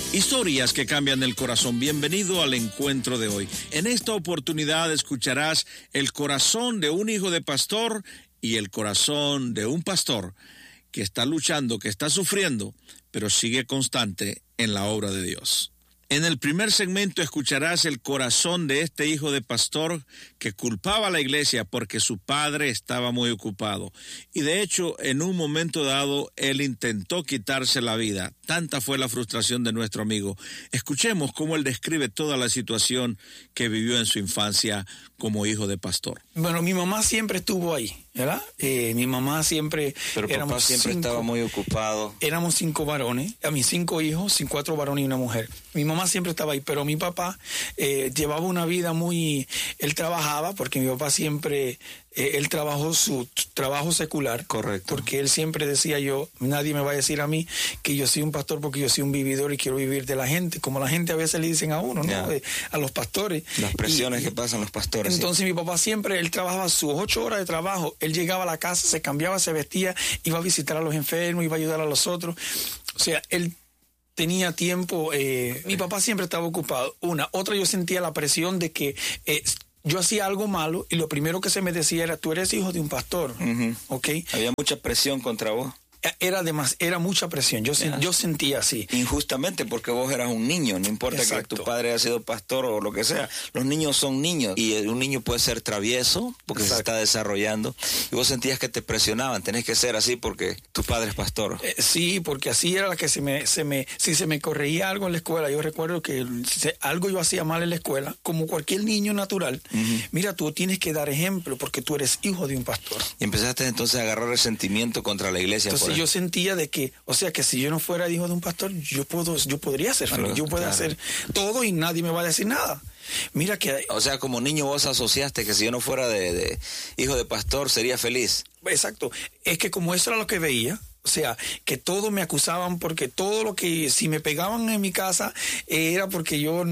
Historias que cambian el corazón. Bienvenido al encuentro de hoy. En esta oportunidad escucharás el corazón de un hijo de pastor y el corazón de un pastor que está luchando, que está sufriendo, pero sigue constante en la obra de Dios. En el primer segmento escucharás el corazón de este hijo de pastor que culpaba a la iglesia porque su padre estaba muy ocupado. Y de hecho, en un momento dado, él intentó quitarse la vida. Tanta fue la frustración de nuestro amigo. Escuchemos cómo él describe toda la situación que vivió en su infancia como hijo de pastor. Bueno, mi mamá siempre estuvo ahí, ¿verdad? Mi mamá siempre... Pero papá siempre estaba muy ocupado. Éramos 5 varones, 5 hijos, 4 varones y una mujer. Mi mamá siempre estaba ahí, pero mi papá llevaba una vida muy... Él trabajaba, porque mi papá siempre... él trabajó su trabajo secular. Correcto. Porque él siempre decía nadie me va a decir a mí que yo soy un pastor porque yo soy un vividor y quiero vivir de la gente, como la gente a veces le dicen a uno, ¿no? A los pastores. Las presiones que pasan los pastores. Entonces mi papá siempre, él trabajaba sus 8 horas de trabajo, él llegaba a la casa, se cambiaba, se vestía, iba a visitar a los enfermos, iba a ayudar a los otros. O sea, él tenía tiempo, mi papá siempre estaba ocupado. Otra, yo sentía la presión de que... yo hacía algo malo y lo primero que se me decía era, tú eres hijo de un pastor, ¿ok? Había mucha presión contra vos. Era mucha presión, yo sentía así. Injustamente, porque vos eras un niño, no importa. Exacto. Que tu padre haya sido pastor o lo que sea. Los niños son niños y un niño puede ser travieso porque se está desarrollando y vos sentías que te presionaban, tenés que ser así porque tu padre es pastor. Sí, porque así era la que si se me corregía algo en la escuela, yo recuerdo que algo yo hacía mal en la escuela, como cualquier niño natural, mira, tú tienes que dar ejemplo porque tú eres hijo de un pastor. Y empezaste entonces a agarrar resentimiento contra la iglesia. Entonces yo sentía de que, o sea, que si yo no fuera hijo de un pastor, yo podría ser feliz, yo puedo hacer todo y nadie me va a decir nada. Mira que... O sea, como niño vos asociaste que si yo no fuera de hijo de pastor sería feliz. Exacto, es que como eso era lo que veía, o sea, que todos me acusaban porque todo lo que, si me pegaban en mi casa, era porque yo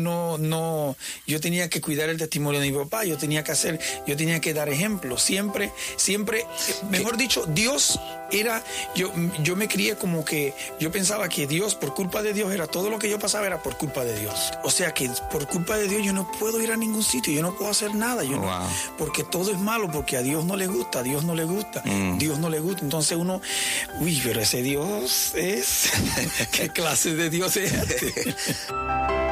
yo tenía que cuidar el testimonio de mi papá, yo tenía que dar ejemplo, siempre, mejor dicho, Dios era, yo me crié como que, yo pensaba que Dios, por culpa de Dios, todo lo que yo pasaba era por culpa de Dios. O sea que por culpa de Dios yo no puedo ir a ningún sitio, yo no puedo hacer nada, porque todo es malo, porque a Dios no le gusta, Dios no le gusta. Entonces uno, pero ese Dios es... ¿Qué clase de Dios es este?